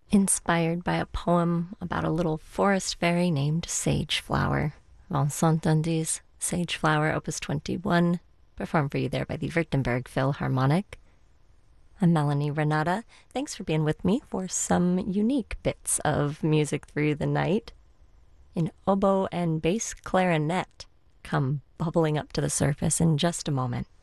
inspired by a poem about a little forest fairy named Sageflower. Vincent Dundy's Sageflower, Opus 21, performed for you there by the Württemberg Philharmonic. I'm Melanie Renata. Thanks for being with me for some unique bits of music through the night. An oboe and bass clarinet come bubbling up to the surface in just a moment.